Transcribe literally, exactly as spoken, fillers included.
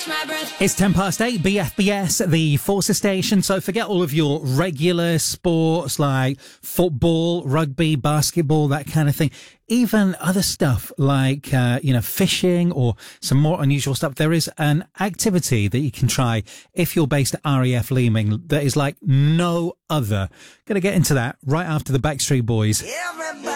It's ten past eight, B F B S, the Forces station. So forget all of your regular sports like football, rugby, basketball, that kind of thing. Even other stuff like, uh, you know, fishing or some more unusual stuff. There is an activity that you can try if you're based at R A F Leeming that is like no other. Going to get into that right after the Backstreet Boys. Everybody